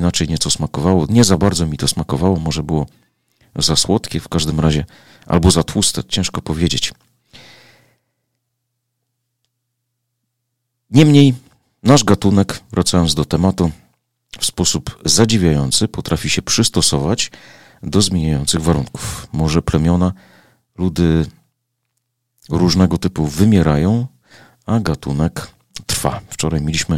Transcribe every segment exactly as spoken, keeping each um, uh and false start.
inaczej nieco smakowało. Nie za bardzo mi to smakowało, może było za słodkie w każdym razie, albo za tłuste, ciężko powiedzieć. Niemniej nasz gatunek, wracając do tematu, w sposób zadziwiający potrafi się przystosować do zmieniających warunków. Morze, plemiona, ludy różnego typu wymierają, a gatunek trwa. Wczoraj mieliśmy,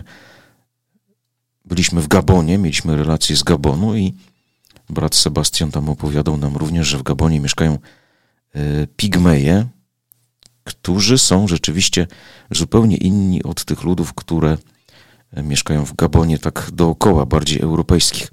byliśmy w Gabonie, mieliśmy relacje z Gabonu i brat Sebastian tam opowiadał nam również, że w Gabonie mieszkają y, pigmeje, którzy są rzeczywiście zupełnie inni od tych ludów, które mieszkają w Gabonie tak dookoła, bardziej europejskich.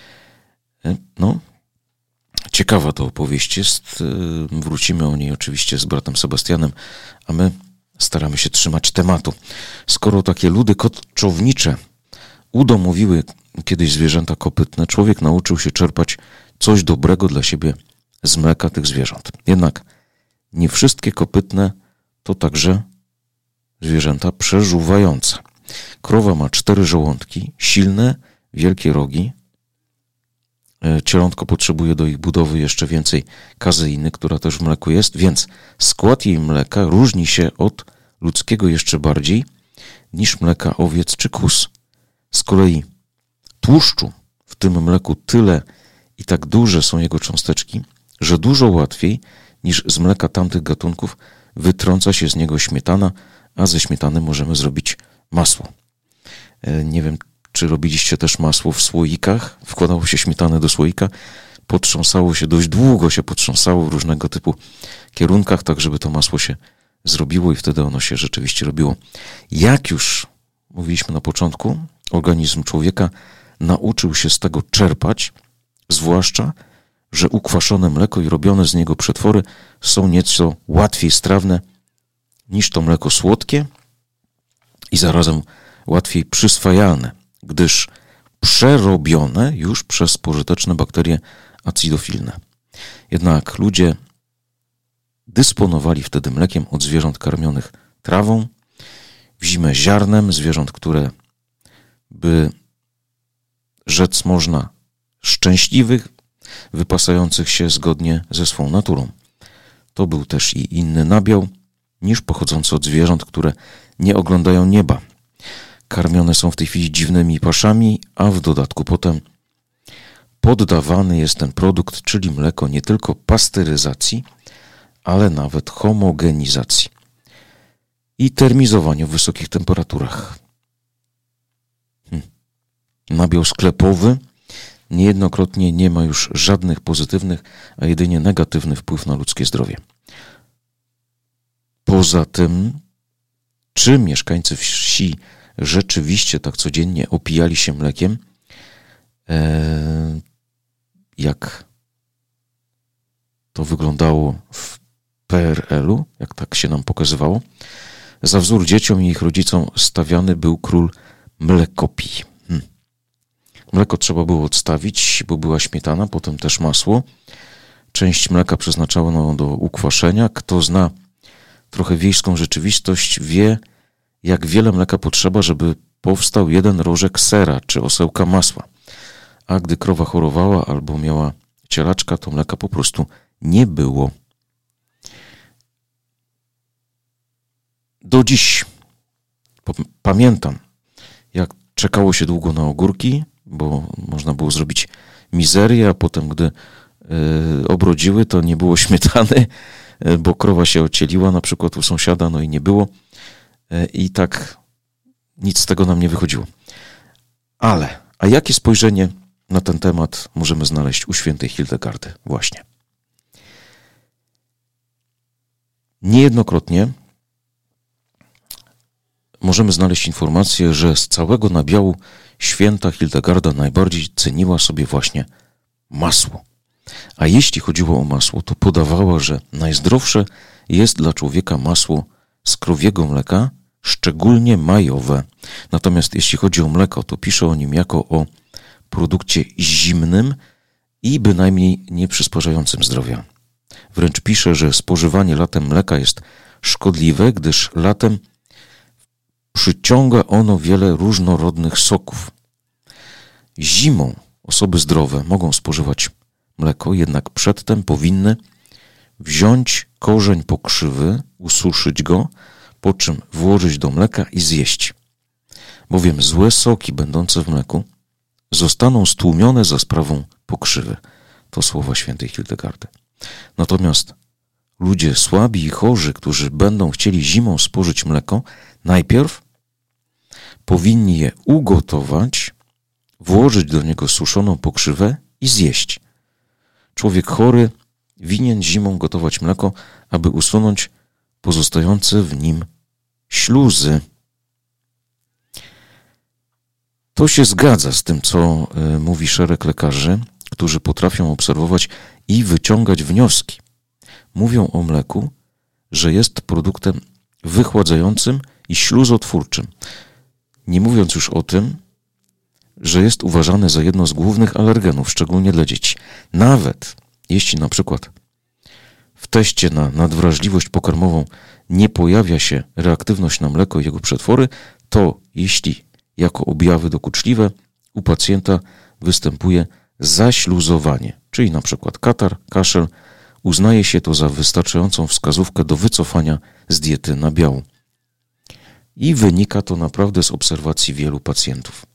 No, ciekawa to opowieść jest. Wrócimy o niej oczywiście z bratem Sebastianem, a my staramy się trzymać tematu. Skoro takie ludy koczownicze udomowiły kiedyś zwierzęta kopytne, człowiek nauczył się czerpać coś dobrego dla siebie z mleka tych zwierząt. Jednak nie wszystkie kopytne to także zwierzęta przeżuwające. Krowa ma cztery żołądki, silne, wielkie rogi. Cielątko potrzebuje do ich budowy jeszcze więcej kazeiny, która też w mleku jest, więc skład jej mleka różni się od ludzkiego jeszcze bardziej niż mleka owiec czy kóz. Z kolei tłuszczu w tym mleku tyle i tak duże są jego cząsteczki, że dużo łatwiej niż z mleka tamtych gatunków wytrąca się z niego śmietana, a ze śmietany możemy zrobić masło. Nie wiem, czy robiliście też masło w słoikach. Wkładało się śmietanę do słoika, potrząsało się, dość długo się potrząsało w różnego typu kierunkach, tak żeby to masło się zrobiło i wtedy ono się rzeczywiście robiło. Jak już mówiliśmy na początku, organizm człowieka nauczył się z tego czerpać, zwłaszcza, że ukwaszone mleko i robione z niego przetwory są nieco łatwiej strawne niż to mleko słodkie i zarazem łatwiej przyswajalne, gdyż przerobione już przez pożyteczne bakterie acidofilne. Jednak ludzie dysponowali wtedy mlekiem od zwierząt karmionych trawą, w zimę ziarnem zwierząt, które by rzec można szczęśliwych, wypasających się zgodnie ze swą naturą. To był też i inny nabiał niż pochodzący od zwierząt, które nie oglądają nieba. Karmione są w tej chwili dziwnymi paszami, a w dodatku potem poddawany jest ten produkt, czyli mleko, nie tylko pasteryzacji, ale nawet homogenizacji i termizowaniu w wysokich temperaturach. Hm. Nabiał sklepowy niejednokrotnie nie ma już żadnych pozytywnych, a jedynie negatywny wpływ na ludzkie zdrowie. Poza tym, czy mieszkańcy wsi rzeczywiście tak codziennie opijali się mlekiem, e, jak to wyglądało w P R L-u, jak tak się nam pokazywało. Za wzór dzieciom i ich rodzicom stawiany był król mlekopii. Hm. Mleko trzeba było odstawić, bo była śmietana, potem też masło. Część mleka przeznaczono do ukwaszenia. Kto zna trochę wiejską rzeczywistość, wie, jak wiele mleka potrzeba, żeby powstał jeden rożek sera czy osełka masła. A gdy krowa chorowała albo miała cielaczka, to mleka po prostu nie było. Do dziś pamiętam, jak czekało się długo na ogórki, bo można było zrobić mizerię, a potem, gdy y, obrodziły, to nie było śmietany, y, bo krowa się ocieliła na przykład u sąsiada, no i nie było. Y, I tak nic z tego nam nie wychodziło. Ale, a jakie spojrzenie na ten temat możemy znaleźć u świętej Hildegardy? Właśnie. Niejednokrotnie możemy znaleźć informację, że z całego nabiału święta Hildegarda najbardziej ceniła sobie właśnie masło. A jeśli chodziło o masło, to podawała, że najzdrowsze jest dla człowieka masło z krowiego mleka, szczególnie majowe. Natomiast jeśli chodzi o mleko, to pisze o nim jako o produkcie zimnym i bynajmniej nie przysparzającym zdrowia. Wręcz pisze, że spożywanie latem mleka jest szkodliwe, gdyż latem przyciąga ono wiele różnorodnych soków. Zimą osoby zdrowe mogą spożywać mleko, jednak przedtem powinny wziąć korzeń pokrzywy, ususzyć go, po czym włożyć do mleka i zjeść. Bowiem złe soki będące w mleku zostaną stłumione za sprawą pokrzywy. To słowa świętej Hildegardy. Natomiast ludzie słabi i chorzy, którzy będą chcieli zimą spożyć mleko, najpierw powinni je ugotować, włożyć do niego suszoną pokrzywę i zjeść. Człowiek chory winien zimą gotować mleko, aby usunąć pozostające w nim śluzy. To się zgadza z tym, co y, mówi szereg lekarzy, którzy potrafią obserwować i wyciągać wnioski. Mówią o mleku, że jest produktem wychładzającym i śluzotwórczym. Nie mówiąc już o tym, że jest uważany za jedno z głównych alergenów, szczególnie dla dzieci. Nawet jeśli na przykład w teście na nadwrażliwość pokarmową nie pojawia się reaktywność na mleko i jego przetwory, to jeśli jako objawy dokuczliwe u pacjenta występuje zaśluzowanie, czyli na przykład katar, kaszel, uznaje się to za wystarczającą wskazówkę do wycofania z diety nabiału. I wynika to naprawdę z obserwacji wielu pacjentów.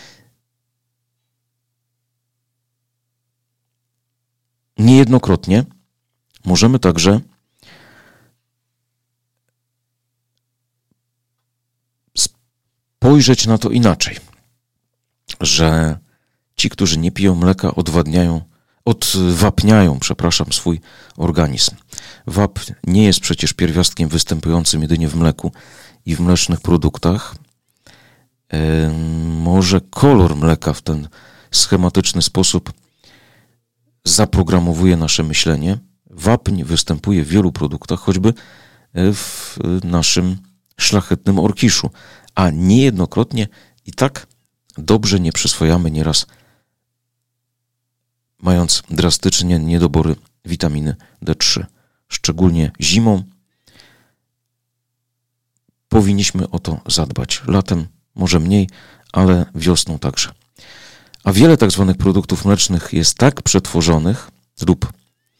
Niejednokrotnie możemy także spojrzeć na to inaczej, że ci, którzy nie piją mleka, odwadniają, odwapniają, przepraszam, swój organizm. Wapń nie jest przecież pierwiastkiem występującym jedynie w mleku i w mlecznych produktach. E, może kolor mleka w ten schematyczny sposób zaprogramowuje nasze myślenie. Wapń występuje w wielu produktach, choćby w naszym szlachetnym orkiszu, a niejednokrotnie i tak dobrze nie przyswajamy nieraz, mając drastycznie niedobory witaminy D trzy. Szczególnie zimą powinniśmy o to zadbać. Latem może mniej, ale wiosną także. A wiele tak zwanych produktów mlecznych jest tak przetworzonych lub,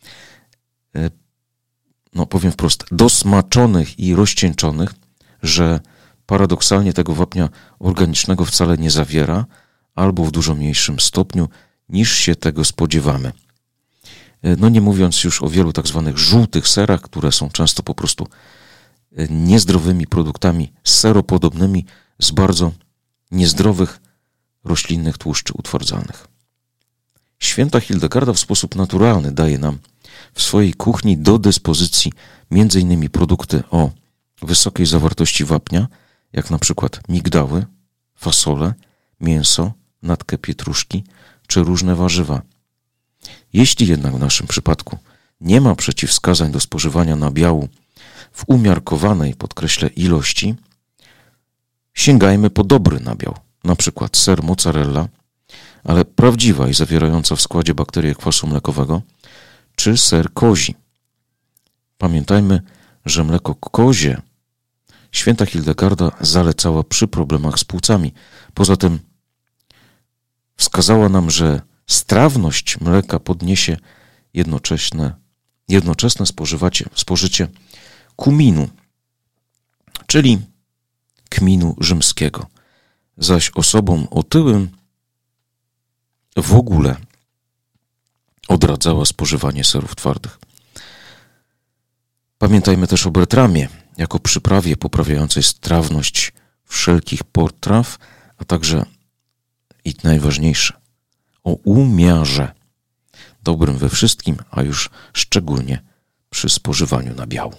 no powiem wprost, dosmaczonych i rozcieńczonych, że paradoksalnie tego wapnia organicznego wcale nie zawiera, albo w dużo mniejszym stopniu, niż się tego spodziewamy. No nie mówiąc już o wielu tak zwanych żółtych serach, które są często po prostu niezdrowymi produktami seropodobnymi z bardzo niezdrowych roślinnych tłuszczy utwardzanych. Święta Hildegarda w sposób naturalny daje nam w swojej kuchni do dyspozycji między innymi produkty o wysokiej zawartości wapnia, jak na przykład migdały, fasole, mięso, natkę pietruszki czy różne warzywa. Jeśli jednak w naszym przypadku nie ma przeciwwskazań do spożywania nabiału w umiarkowanej, podkreślę, ilości, sięgajmy po dobry nabiał, na przykład ser mozzarella, ale prawdziwa i zawierająca w składzie bakterie kwasu mlekowego, czy ser kozi. Pamiętajmy, że mleko kozie święta Hildegarda zalecała przy problemach z płucami. Poza tym wskazała nam, że strawność mleka podniesie jednoczesne, jednoczesne spożywacie, spożycie kuminu, czyli kminu rzymskiego. Zaś osobom otyłym w ogóle odradzała spożywanie serów twardych. Pamiętajmy też o bertramie, jako przyprawie poprawiającej strawność wszelkich potraw, a także i najważniejsze, o umiarze, dobrym we wszystkim, a już szczególnie przy spożywaniu nabiału.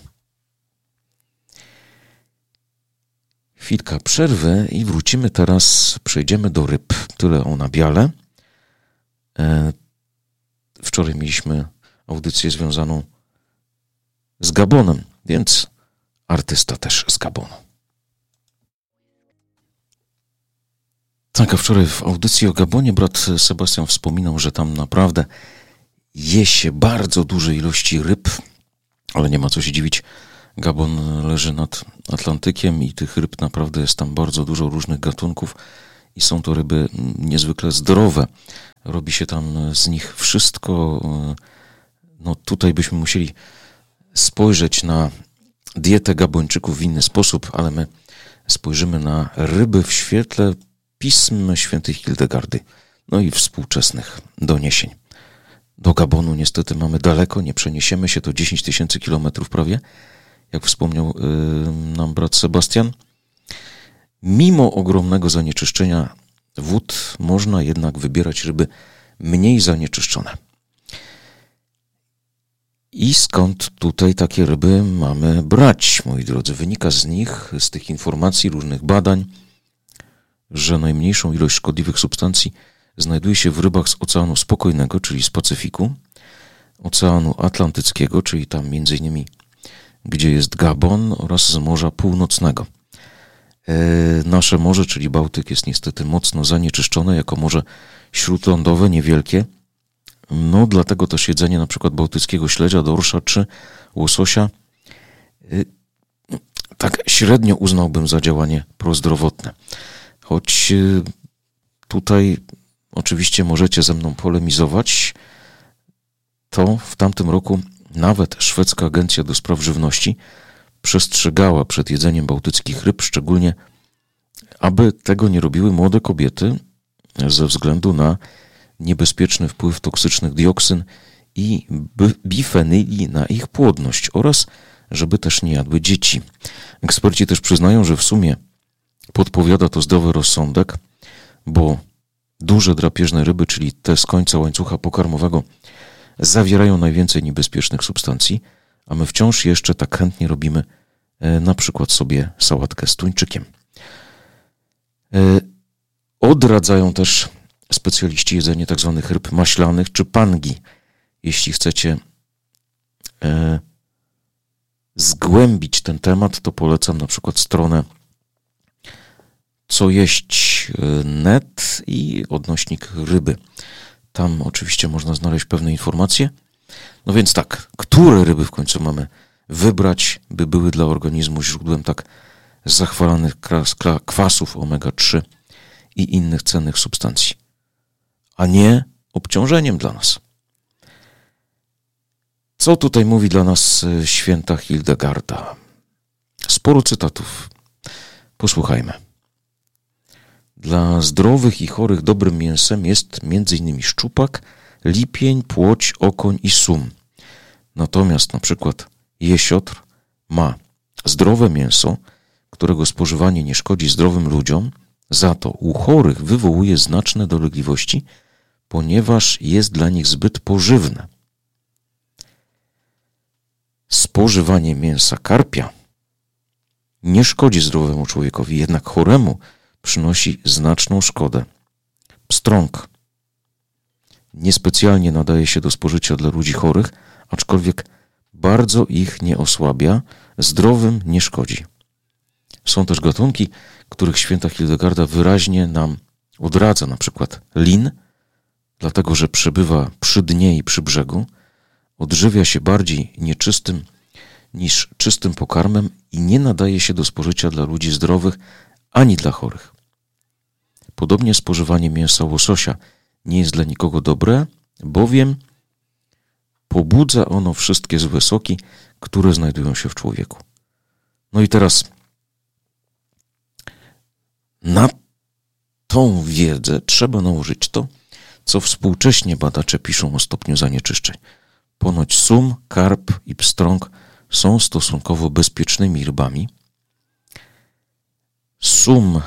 Chwilka przerwy i wrócimy teraz, przejdziemy do ryb. Tyle o nabiale. Wczoraj mieliśmy audycję związaną z Gabonem, więc artysta też z Gabonu. Tak, a wczoraj w audycji o Gabonie brat Sebastian wspominał, że tam naprawdę je się bardzo duże ilości ryb, ale nie ma co się dziwić. Gabon leży nad Atlantykiem i tych ryb naprawdę jest tam bardzo dużo różnych gatunków i są to ryby niezwykle zdrowe. Robi się tam z nich wszystko. No tutaj byśmy musieli spojrzeć na dietę gabończyków w inny sposób, ale my spojrzymy na ryby w świetle pism świętej Hildegardy, no i współczesnych doniesień. Do Gabonu niestety mamy daleko, nie przeniesiemy się, to dziesięć tysięcy kilometrów prawie, jak wspomniał yy, nam brat Sebastian. Mimo ogromnego zanieczyszczenia wód można jednak wybierać ryby mniej zanieczyszczone. I skąd tutaj takie ryby mamy brać, moi drodzy? Wynika z nich, z tych informacji, różnych badań, że najmniejszą ilość szkodliwych substancji znajduje się w rybach z Oceanu Spokojnego, czyli z Pacyfiku, Oceanu Atlantyckiego, czyli tam między innymi, gdzie jest Gabon, oraz z Morza Północnego. E, nasze morze, czyli Bałtyk, jest niestety mocno zanieczyszczone jako morze śródlądowe, niewielkie. No, dlatego też jedzenie na przykład bałtyckiego śledzia, dorsza czy łososia e, tak średnio uznałbym za działanie prozdrowotne. Choć e, tutaj oczywiście możecie ze mną polemizować, to w tamtym roku nawet szwedzka agencja do spraw żywności przestrzegała przed jedzeniem bałtyckich ryb, szczególnie aby tego nie robiły młode kobiety ze względu na niebezpieczny wpływ toksycznych dioksyn i bifenyli na ich płodność oraz żeby też nie jadły dzieci. Eksperci też przyznają, że w sumie podpowiada to zdrowy rozsądek, bo duże drapieżne ryby, czyli te z końca łańcucha pokarmowego, zawierają najwięcej niebezpiecznych substancji, a my wciąż jeszcze tak chętnie robimy e, na przykład sobie sałatkę z tuńczykiem. E, odradzają też specjaliści jedzenie tzw. ryb maślanych czy pangi. Jeśli chcecie e, zgłębić ten temat, to polecam na przykład stronę co jeść kropka net i odnośnik ryby. Tam oczywiście można znaleźć pewne informacje. No więc tak, które ryby w końcu mamy wybrać, by były dla organizmu źródłem tak zachwalanych kwasów omega trzy i innych cennych substancji, a nie obciążeniem dla nas. Co tutaj mówi dla nas święta Hildegarda? Sporo cytatów. Posłuchajmy. Dla zdrowych i chorych dobrym mięsem jest między innymi szczupak, lipień, płoć, okoń i sum. Natomiast na przykład jesiotr ma zdrowe mięso, którego spożywanie nie szkodzi zdrowym ludziom, za to u chorych wywołuje znaczne dolegliwości, ponieważ jest dla nich zbyt pożywne. Spożywanie mięsa karpia nie szkodzi zdrowemu człowiekowi, jednak choremu przynosi znaczną szkodę. Pstrąg niespecjalnie nadaje się do spożycia dla ludzi chorych, aczkolwiek bardzo ich nie osłabia, zdrowym nie szkodzi. Są też gatunki, których święta Hildegarda wyraźnie nam odradza, na przykład lin, dlatego że przebywa przy dnie i przy brzegu, odżywia się bardziej nieczystym niż czystym pokarmem i nie nadaje się do spożycia dla ludzi zdrowych ani dla chorych. Podobnie spożywanie mięsa łososia nie jest dla nikogo dobre, bowiem pobudza ono wszystkie złe soki, które znajdują się w człowieku. No i teraz na tą wiedzę trzeba nałożyć to, co współcześnie badacze piszą o stopniu zanieczyszczeń. Ponoć sum, karp i pstrąg są stosunkowo bezpiecznymi rybami. Sum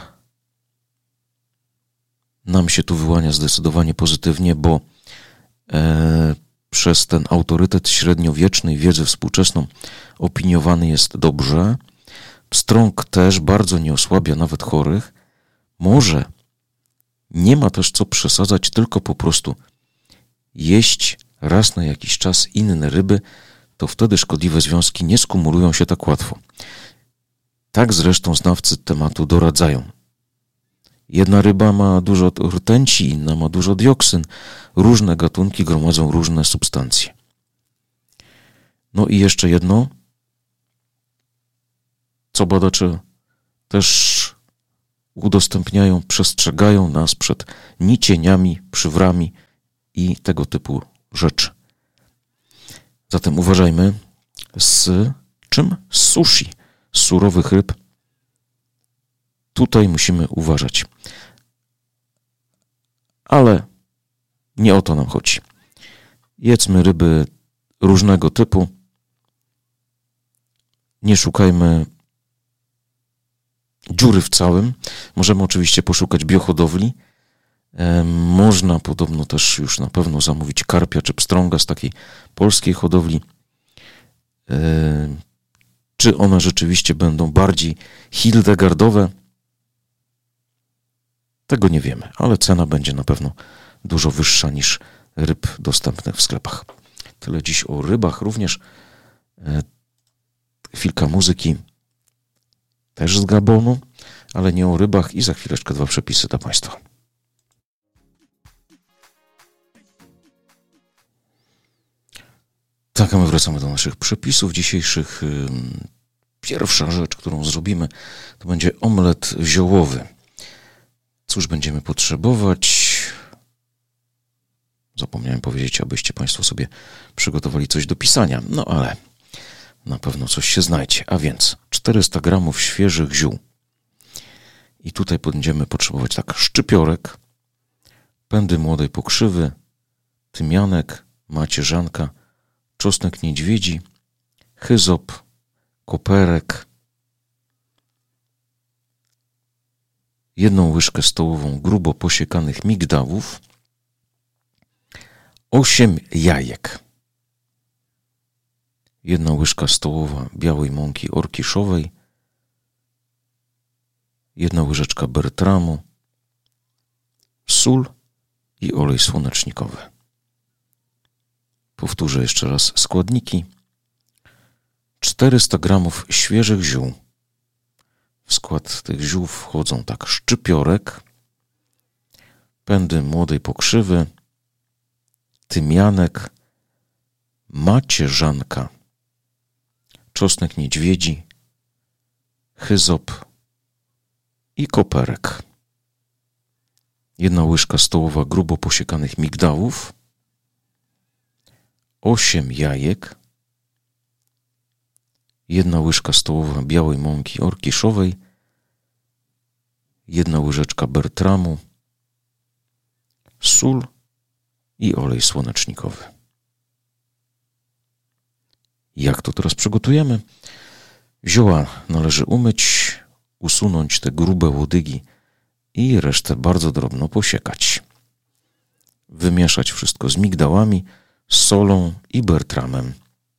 nam się tu wyłania zdecydowanie pozytywnie, bo e, przez ten autorytet średniowieczny i wiedzę współczesną opiniowany jest dobrze. Pstrąg też bardzo nie osłabia nawet chorych. Może nie ma też co przesadzać, tylko po prostu jeść raz na jakiś czas inne ryby, to wtedy szkodliwe związki nie skumulują się tak łatwo. Tak zresztą znawcy tematu doradzają. Jedna ryba ma dużo rtęci, inna ma dużo dioksyn. Różne gatunki gromadzą różne substancje. No i jeszcze jedno, co badacze też udostępniają, przestrzegają nas przed nicieniami, przywrami i tego typu rzeczy. Zatem uważajmy, z czym? Z sushi, z surowych ryb. Tutaj musimy uważać. Ale nie o to nam chodzi. Jedzmy ryby różnego typu. Nie szukajmy dziury w całym. Możemy oczywiście poszukać biohodowli. E, można podobno też już na pewno zamówić karpia czy pstrąga z takiej polskiej hodowli. E, czy one rzeczywiście będą bardziej hildegardowe? Tego nie wiemy, ale cena będzie na pewno dużo wyższa niż ryb dostępnych w sklepach. Tyle dziś o rybach. Również e, chwilka muzyki też z Gabonu, ale nie o rybach i za chwileczkę dwa przepisy dla Państwa. Tak, a my wracamy do naszych przepisów dzisiejszych. Pierwsza rzecz, którą zrobimy, to będzie omlet ziołowy. Cóż będziemy potrzebować? Zapomniałem powiedzieć, abyście Państwo sobie przygotowali coś do pisania. No ale na pewno coś się znajdzie. A więc czterysta gramów świeżych ziół. I tutaj będziemy potrzebować tak szczypiorek, pędy młodej pokrzywy, tymianek, macierzanka, czosnek niedźwiedzi, hyzop, koperek, jedną łyżkę stołową grubo posiekanych migdałów, osiem jajek, jedna łyżka stołowa białej mąki orkiszowej, jedna łyżeczka bertramu, sól i olej słonecznikowy. Powtórzę jeszcze raz składniki. czterysta gramów świeżych ziół. W skład tych ziół wchodzą tak szczypiorek, pędy młodej pokrzywy, tymianek, macierzanka, czosnek niedźwiedzi, hyzop i koperek. Jedna łyżka stołowa grubo posiekanych migdałów, osiem jajek, jedna łyżka stołowa białej mąki orkiszowej, jedna łyżeczka bertramu, sól i olej słonecznikowy. Jak to teraz przygotujemy? Zioła należy umyć, usunąć te grube łodygi i resztę bardzo drobno posiekać. Wymieszać wszystko z migdałami, solą i bertramem.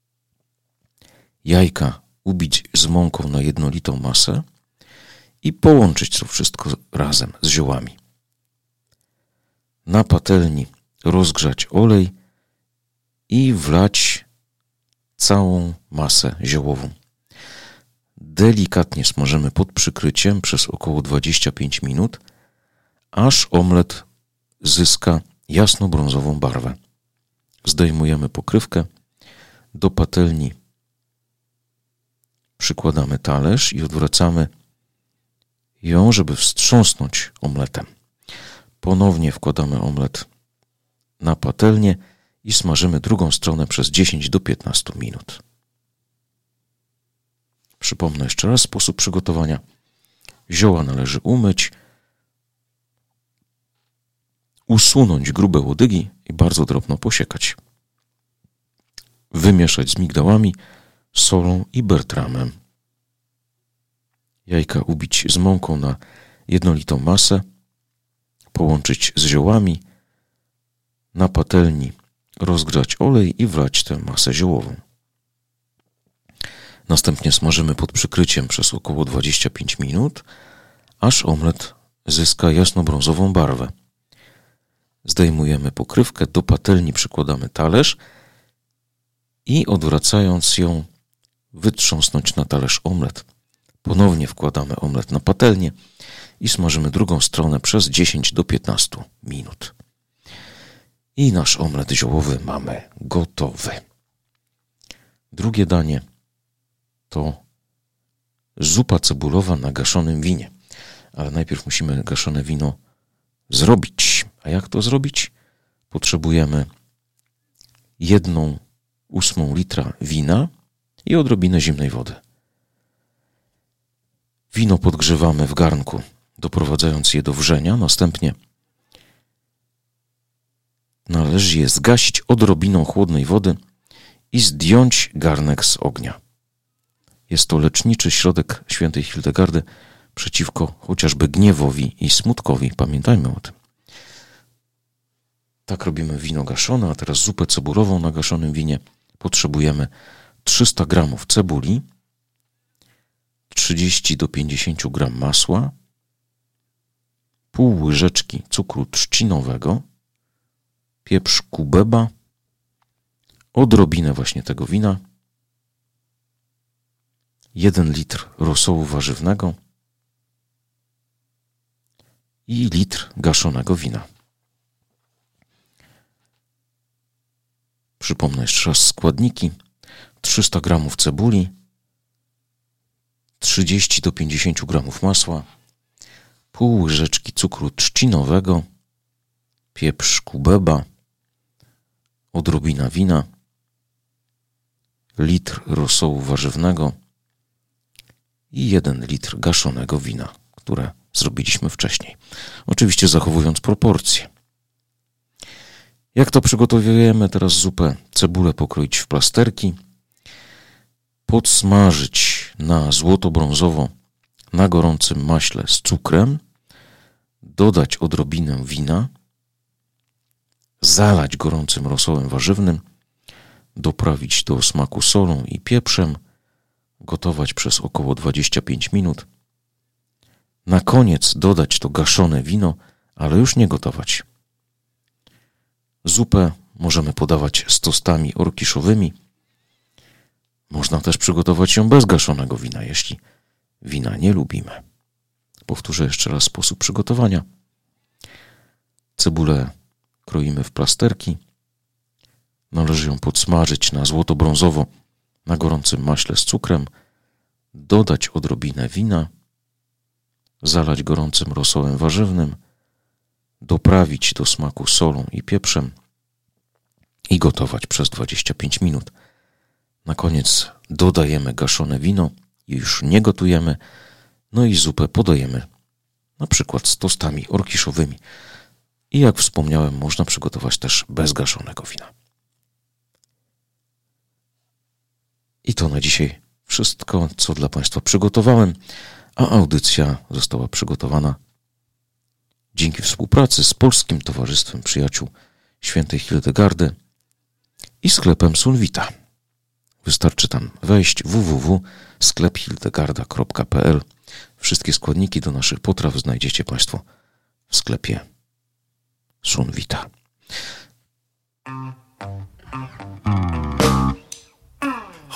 Jajka ubić z mąką na jednolitą masę i połączyć to wszystko razem z ziołami. Na patelni rozgrzać olej i wlać całą masę ziołową. Delikatnie smażymy pod przykryciem przez około dwadzieścia pięć minut, aż omlet zyska jasno-brązową barwę. Zdejmujemy pokrywkę, do patelni przykładamy talerz i odwracamy ją, żeby wstrząsnąć omletem. Ponownie wkładamy omlet na patelnię i smażymy drugą stronę przez dziesięć do piętnastu minut. Przypomnę jeszcze raz sposób przygotowania. Zioła należy umyć, usunąć grube łodygi i bardzo drobno posiekać. Wymieszać z migdałami, solą i bertramem. Jajka ubić z mąką na jednolitą masę, połączyć z ziołami, na patelni rozgrzać olej i wlać tę masę ziołową. Następnie smażymy pod przykryciem przez około dwadzieścia pięć minut, aż omlet zyska jasno-brązową barwę. Zdejmujemy pokrywkę, do patelni przykładamy talerz i odwracając ją wytrząsnąć na talerz omlet. Ponownie wkładamy omlet na patelnię i smażymy drugą stronę przez dziesięć do piętnastu minut. I nasz omlet ziołowy mamy gotowy. Drugie danie to zupa cebulowa na gaszonym winie. ale najpierw musimy gaszone wino zrobić. A jak to zrobić? Potrzebujemy jedną ósmą litra wina i odrobinę zimnej wody. Wino podgrzewamy w garnku, doprowadzając je do wrzenia. Następnie należy je zgasić odrobiną chłodnej wody i zdjąć garnek z ognia. Jest to leczniczy środek świętej Hildegardy przeciwko chociażby gniewowi i smutkowi. Pamiętajmy o tym. Tak robimy wino gaszone, a teraz zupę cebulową na gaszonym winie. Potrzebujemy trzysta gramów cebuli, trzydzieści do pięćdziesięciu gramów masła, pół łyżeczki cukru trzcinowego, pieprz kubeba, odrobinę właśnie tego wina, jeden litr rosołu warzywnego i litr gaszonego wina. Przypomnę jeszcze raz składniki. trzysta gramów cebuli, trzydzieści do pięćdziesięciu gramów masła, pół łyżeczki cukru trzcinowego, pieprz kubeba, odrobina wina, litr rosołu warzywnego i jeden litr gaszonego wina, które zrobiliśmy wcześniej. Oczywiście zachowując proporcje. Jak to przygotowujemy teraz zupę? Cebulę pokroić w plasterki, podsmażyć na złoto-brązowo na gorącym maśle z cukrem, dodać odrobinę wina, zalać gorącym rosołem warzywnym, doprawić do smaku solą i pieprzem, gotować przez około dwadzieścia pięć minut. Na koniec dodać to gaszone wino, ale już nie gotować. Zupę możemy podawać z tostami orkiszowymi. Można też przygotować ją bez gaszonego wina, jeśli wina nie lubimy. Powtórzę jeszcze raz sposób przygotowania. Cebulę kroimy w plasterki. Należy ją podsmażyć na złoto-brązowo na gorącym maśle z cukrem, dodać odrobinę wina, zalać gorącym rosołem warzywnym, doprawić do smaku solą i pieprzem i gotować przez dwadzieścia pięć minut. Na koniec dodajemy gaszone wino i już nie gotujemy, no i zupę podajemy na przykład z tostami orkiszowymi. I jak wspomniałem, można przygotować też bez gaszonego wina. I to na dzisiaj wszystko, co dla Państwa przygotowałem, a audycja została przygotowana dzięki współpracy z Polskim Towarzystwem Przyjaciół Świętej Hildegardy i sklepem Sunvita. Wystarczy tam wejść w w w kropka sklep hildegarda kropka p l. Wszystkie składniki do naszych potraw znajdziecie Państwo w sklepie Sunvita.